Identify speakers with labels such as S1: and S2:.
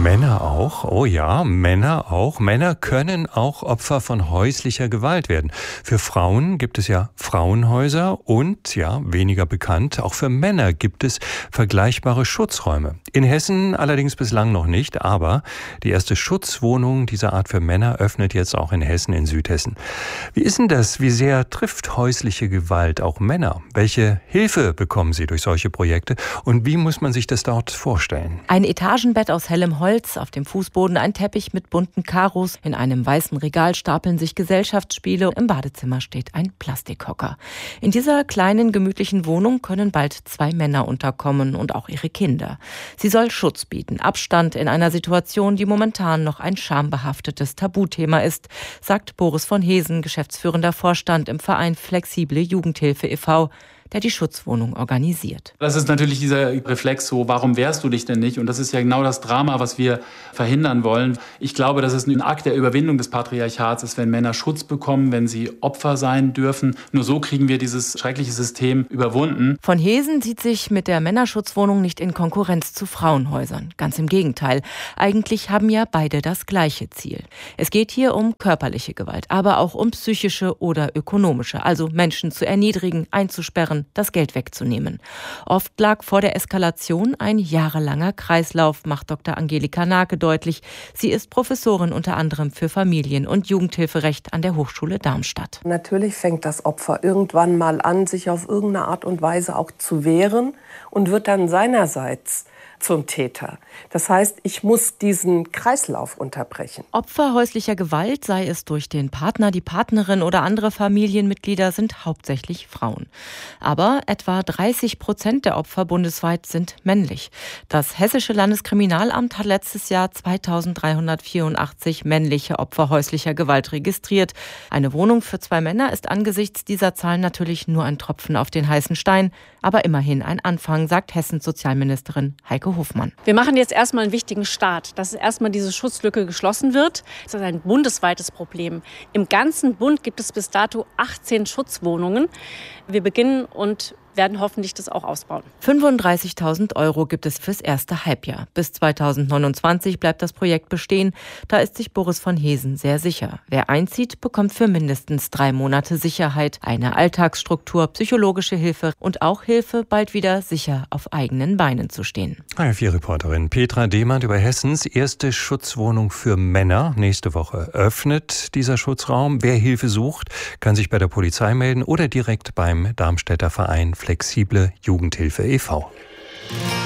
S1: Männer auch? Oh ja, Männer auch. Männer können auch Opfer von häuslicher Gewalt werden. Für Frauen gibt es ja Frauenhäuser und, ja, weniger bekannt, auch für Männer gibt es vergleichbare Schutzräume. In Hessen allerdings bislang noch nicht, aber die erste Schutzwohnung dieser Art für Männer öffnet jetzt auch in Hessen, in Südhessen. Wie ist denn das? Wie sehr trifft häusliche Gewalt auch Männer? Welche Hilfe bekommen sie durch solche Projekte? Und wie muss man sich das dort vorstellen?
S2: Ein Etagenbett aus hellem Holz, auf dem Fußboden ein Teppich mit bunten Karos, in einem weißen Regal stapeln sich Gesellschaftsspiele, im Badezimmer steht ein Plastikhocker. In dieser kleinen, gemütlichen Wohnung können bald 2 Männer unterkommen und auch ihre Kinder. Sie soll Schutz bieten, Abstand in einer Situation, die momentan noch ein schambehaftetes Tabuthema ist, sagt Boris von Hesen, geschäftsführender Vorstand im Verein Flexible Jugendhilfe e.V., der die Schutzwohnung organisiert.
S3: Das ist natürlich dieser Reflex so, warum wehrst du dich denn nicht? Und das ist ja genau das Drama, was wir verhindern wollen. Ich glaube, dass es ein Akt der Überwindung des Patriarchats ist, wenn Männer Schutz bekommen, wenn sie Opfer sein dürfen. Nur so kriegen wir dieses schreckliche System überwunden.
S2: Von Hesen sieht sich mit der Männerschutzwohnung nicht in Konkurrenz zu Frauenhäusern. Ganz im Gegenteil. Eigentlich haben ja beide das gleiche Ziel. Es geht hier um körperliche Gewalt, aber auch um psychische oder ökonomische, also Menschen zu erniedrigen, einzusperren, das Geld wegzunehmen. Oft lag vor der Eskalation ein jahrelanger Kreislauf, macht Dr. Angelika Nake deutlich. Sie ist Professorin unter anderem für Familien- und Jugendhilferecht an der Hochschule Darmstadt.
S4: Natürlich fängt das Opfer irgendwann mal an, sich auf irgendeine Art und Weise auch zu wehren und wird dann seinerseits zum Täter. Das heißt, ich muss diesen Kreislauf unterbrechen.
S2: Opfer häuslicher Gewalt, sei es durch den Partner, die Partnerin oder andere Familienmitglieder, sind hauptsächlich Frauen. Aber etwa 30% der Opfer bundesweit sind männlich. Das Hessische Landeskriminalamt hat letztes Jahr 2384 männliche Opfer häuslicher Gewalt registriert. Eine Wohnung für 2 Männer ist angesichts dieser Zahlen natürlich nur ein Tropfen auf den heißen Stein, aber immerhin ein Anfang, sagt Hessens Sozialministerin Heike Hofmann.
S5: Wir machen jetzt erstmal einen wichtigen Start, dass erstmal diese Schutzlücke geschlossen wird. Das ist ein bundesweites Problem. Im ganzen Bund gibt es bis dato 18 Schutzwohnungen. Wir beginnen und werden hoffentlich das auch ausbauen.
S2: 35.000 € gibt es fürs erste Halbjahr. Bis 2029 bleibt das Projekt bestehen. Da ist sich Boris von Hesen sehr sicher. Wer einzieht, bekommt für mindestens 3 Monate Sicherheit, eine Alltagsstruktur, psychologische Hilfe und auch Hilfe, bald wieder sicher auf eigenen Beinen zu stehen.
S1: ARD-Reporterin Petra Demand über Hessens erste Schutzwohnung für Männer. Nächste Woche öffnet dieser Schutzraum. Wer Hilfe sucht, kann sich bei der Polizei melden oder direkt beim Darmstädter Verein Flexible Jugendhilfe e.V.